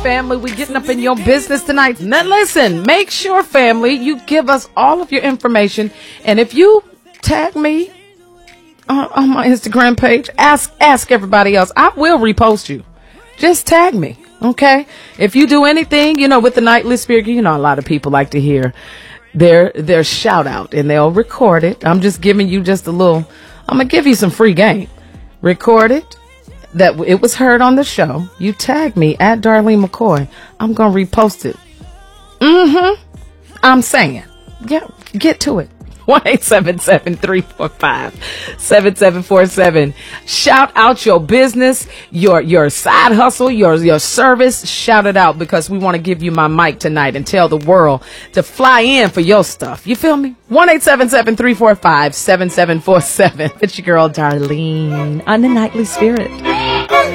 family. We're getting up in your business tonight. Now, listen, make sure, family, you give us all of your information. And if you tag me on my Instagram page, ask everybody else. I will repost you. Just tag me, okay? If you do anything, with the Nightly Spirit, a lot of people like to hear their shout out, and they'll record it. I'm just giving you just a little, I'm going to give you some free game. Record it. That it was heard on the show. You tag me at Darlene McCoy. I'm going to repost it. I'm saying. Yeah, get to it. 1-877-345-7747. Shout out your business, your side hustle, your service. Shout it out, because we want to give you my mic tonight and tell the world to fly in for your stuff. You feel me? 1-877-345-7747. It's your girl Darlene on the Nightly Spirit.